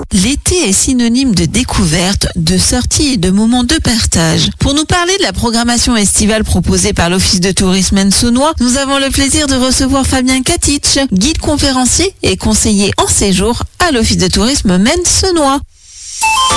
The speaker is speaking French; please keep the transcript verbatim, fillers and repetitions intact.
L'été est synonyme de découverte, de sortie et de moments de partage. Pour nous parler de la programmation estivale proposée par l'Office de tourisme Mensonnois, nous avons le plaisir de recevoir Fabien Katic, guide conférencier et conseiller en séjour à l'Office de tourisme Mensonnois.